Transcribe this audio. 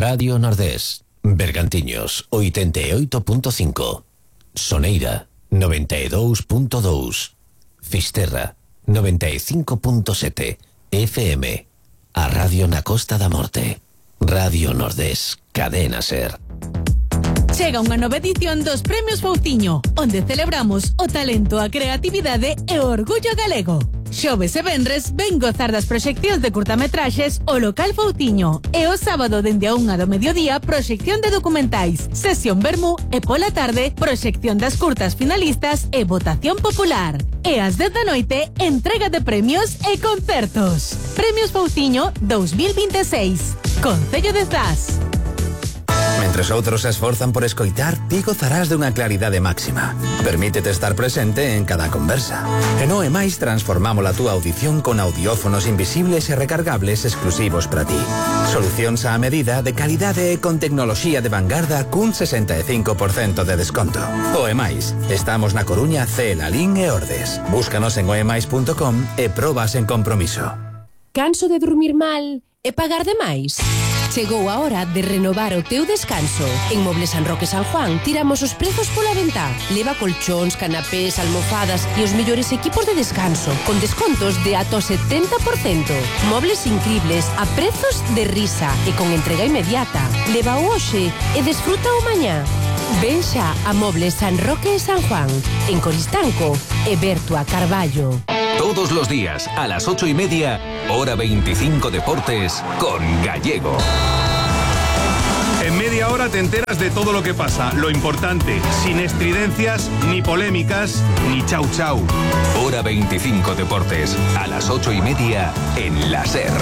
Radio Nordés, Bergantiños 88.5, Soneira 92.2, Fisterra 95.7 FM, a Radio na Costa da Morte. Radio Nordés, cadena SER. Chega unha nova edición dos Premios Fouciño, onde celebramos o talento, a creatividade e o orgullo galego. Xoves e venres ven gozar das proxeccións de curtametraxes o local Fouciño e o sábado dende a 1 do mediodía proxección de documentais, sesión vermú e pola tarde proxección das curtas finalistas e votación popular. E ás 10 da noite entrega de premios e concertos. Premios Fouciño 2026. Concello de Zas. Mentres outros se esforzan por escoitar, ti gozarás dunha claridade máxima. Permítete estar presente en cada conversa. En OEMais transformamos a túa audición con audiófonos invisibles e recargables exclusivos para ti. Solucións á medida, de calidade e con tecnoloxía de vanguarda cun 65% de desconto. OEMais. Estamos na Coruña, Cee, Lalín e Ordes. Búscanos en oemais.com e probas en compromiso. Canso de dormir mal e pagar de máis? Chegou a hora de renovar o teu descanso. En Mobles San Roque San Juan tiramos os prezos pola ventá. Leva colchóns, canapés, almofadas e os mellores equipos de descanso, con descontos de ata o 70%. Mobles incribles a prezos de risa e con entrega inmediata. Leva o hoxe e desfruta o mañá. Ven xa a Mobles San Roque e San Juan, en Coristanco e Berto a Carballo. Todos los días, a las 8:30, Hora 25 Deportes, con Gallego. En media hora te enteras de todo lo que pasa, lo importante, sin estridencias, ni polémicas, ni chau chau. Hora 25 Deportes, a las 8:30, en la SER.